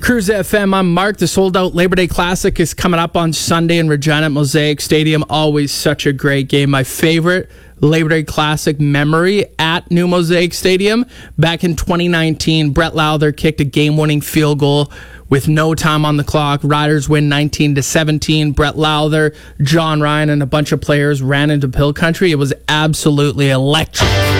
Cruise FM, I'm Mark. The sold-out Labor Day Classic is coming up on Sunday in Regina at Mosaic Stadium. Always such a great game. My favorite Labor Day Classic memory at New Mosaic Stadium. Back in 2019, Brett Lowther kicked a game-winning field goal with no time on the clock. Riders win 19-17. Brett Lowther, John Ryan, and a bunch of players ran into Pill Country. It was absolutely electric.